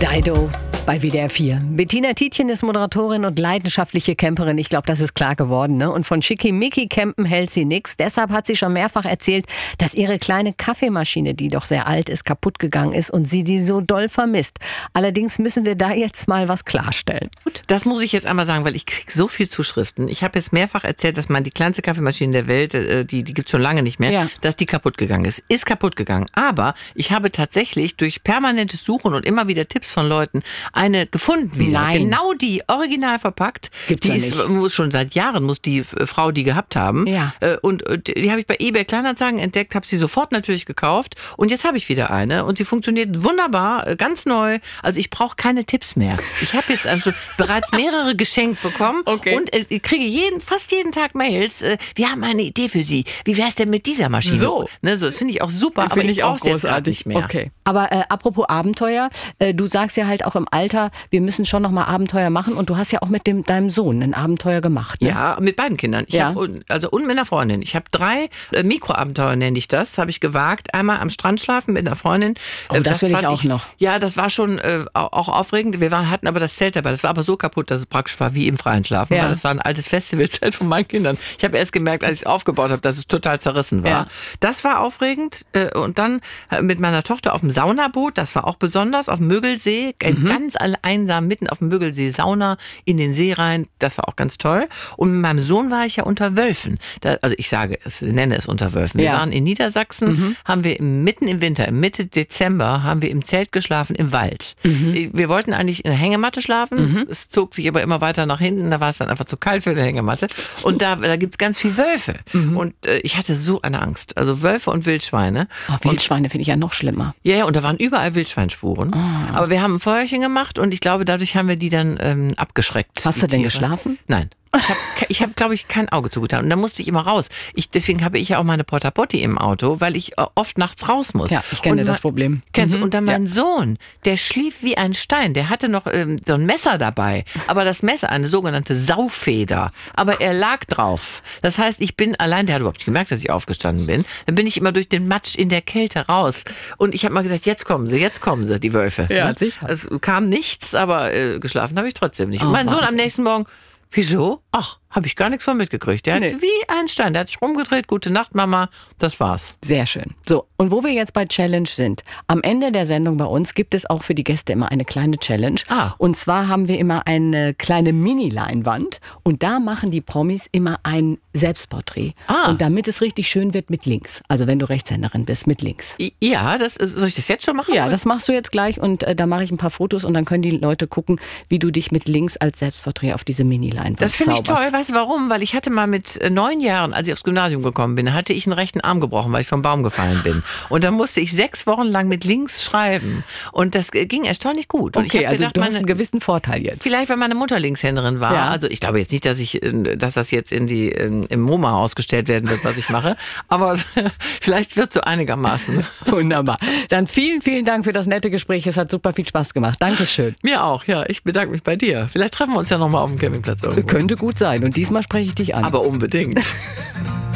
Dido bei WDR 4. Bettina Tietjen ist Moderatorin und leidenschaftliche Camperin. Ich glaube, das ist klar geworden, ne? Und von Schickimicki campen hält sie nix. Deshalb hat sie schon mehrfach erzählt, dass ihre kleine Kaffeemaschine, die doch sehr alt ist, kaputt gegangen ist und sie die so doll vermisst. Allerdings müssen wir da jetzt mal was klarstellen. Das muss ich jetzt einmal sagen, weil ich kriege so viel Zuschriften. Ich habe jetzt mehrfach erzählt, dass die kleinste Kaffeemaschine der Welt, die gibt's schon lange nicht mehr, dass die kaputt gegangen ist. Ist kaputt gegangen. Aber ich habe tatsächlich durch permanentes Suchen und immer wieder Tipps von Leuten eine gefunden wieder. Nein. Genau die, original verpackt. Gibt's die ja ist, nicht. muss schon seit Jahren, muss die Frau die gehabt haben. Ja. Und die habe ich bei eBay Kleinanzeigen entdeckt, habe sie sofort natürlich gekauft. Und jetzt habe ich wieder eine und sie funktioniert wunderbar, ganz neu. Also ich brauche keine Tipps mehr. Ich habe jetzt also bereits mehrere geschenkt bekommen. Okay. Und ich kriege fast jeden Tag Mails. Wir haben eine Idee für Sie. Wie wäre es denn mit dieser Maschine? So. Ne, so das finde ich auch super, aber ich brauche es jetzt gerade nicht mehr. Okay. Aber apropos Abenteuer, du sagst ja halt auch im Alter, wir müssen schon noch mal Abenteuer machen und du hast ja auch mit deinem Sohn ein Abenteuer gemacht. Ne? Ja, mit beiden Kindern. Ich hab, und mit einer Freundin. Ich habe 3 Mikroabenteuer, nenne ich das, habe ich gewagt. Einmal am Strand schlafen mit einer Freundin. Oh, das will ich auch noch. Ja, das war schon auch aufregend. Wir hatten aber das Zelt dabei. Das war aber so kaputt, dass es praktisch war wie im freien Schlafen. Ja. Weil das war ein altes Festivalzelt von meinen Kindern. Ich habe erst gemerkt, als ich es aufgebaut habe, dass es total zerrissen war. Ja. Das war aufregend. Und dann mit meiner Tochter auf dem Saunaboot. Das war auch besonders. Auf dem Mögelsee. Ganz einsam mitten auf dem Mögelsee. Sauna in den See rein. Das war auch ganz toll. Und mit meinem Sohn war ich ja unter Wölfen. Also ich nenne es unter Wölfen. Wir waren in Niedersachsen, haben wir mitten im Winter, Mitte Dezember, haben wir im Zelt geschlafen im Wald. Wir wollten eigentlich in der Hängematte schlafen. Es zog sich aber immer weiter nach hinten. Da war es dann einfach zu kalt für eine Hängematte. Und da gibt's ganz viel Wölfe. Und ich hatte so eine Angst. Also Wölfe und Wildschweine. Oh, Wildschweine finde ich ja noch schlimmer. Ja, und da waren überall Wildschweinspuren. Oh. Aber wir haben ein Feuerchen gemacht und ich glaube, dadurch haben wir die dann abgeschreckt. Hast die du denn Tiere. geschlafen? Nein. Ich hab, glaube ich, kein Auge zugetan. Und da musste ich immer raus. Deswegen habe ich ja auch meine Porta Potty im Auto, weil ich oft nachts raus muss. Ja, ich kenne das Problem. Kennst du? Und dann mein Sohn, der schlief wie ein Stein. Der hatte noch so ein Messer dabei. Aber das Messer, eine sogenannte Saufeder. Aber er lag drauf. Das heißt, ich bin allein, der hat überhaupt nicht gemerkt, dass ich aufgestanden bin. Dann bin ich immer durch den Matsch in der Kälte raus. Und ich habe mal gesagt, jetzt kommen sie, die Wölfe. Ja, ne? sicher. Es kam nichts, aber geschlafen habe ich trotzdem nicht. Und Oh, mein Sohn am Wahnsinn. nächsten Morgen, wieso? Ach, habe ich gar nichts von mitgekriegt. Der hat wie ein Stein. Der hat sich rumgedreht. Gute Nacht, Mama. Das war's. Sehr schön. So, und wo wir jetzt bei Challenge sind. Am Ende der Sendung bei uns gibt es auch für die Gäste immer eine kleine Challenge. Und zwar haben wir immer eine kleine Mini-Leinwand. Und da machen die Promis immer ein Selbstporträt. Und damit es richtig schön wird, mit links. Also wenn du Rechtshänderin bist, mit links. Ja, soll ich das jetzt schon machen? Ja, das machst du jetzt gleich und da mache ich ein paar Fotos und dann können die Leute gucken, wie du dich mit links als Selbstporträt auf diese Mini-Leinwand Das finde ich toll. zauberst. Weißt du warum? Weil ich hatte mal mit 9 Jahren, als ich aufs Gymnasium gekommen bin, hatte ich einen rechten Arm gebrochen, weil ich vom Baum gefallen bin. Und dann musste ich 6 Wochen lang mit links schreiben. Und das ging erstaunlich gut. Und Okay, ich hab also gedacht, du hast einen gewissen Vorteil jetzt. vielleicht, weil meine Mutter Linkshänderin war. Ja. Also ich glaube jetzt nicht, dass das jetzt im MoMA ausgestellt werden wird, was ich mache. Aber vielleicht wird so einigermaßen. Wunderbar. Dann vielen, vielen Dank für das nette Gespräch. Es hat super viel Spaß gemacht. Dankeschön. Mir auch, ja. Ich bedanke mich bei dir. Vielleicht treffen wir uns ja nochmal auf dem Campingplatz irgendwo. Könnte gut sein. Und diesmal spreche ich dich an. Aber unbedingt.